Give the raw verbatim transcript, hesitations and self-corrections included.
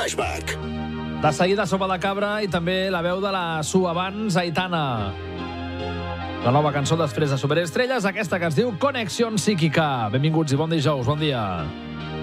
Flashback. De seguida, Sopa de Cabra i també la veu de la Su abans, Aitana. La nova cançó després de Superestrelles, aquesta que es diu Connexión Psíquica. Benvinguts i bon dijous, bon dia.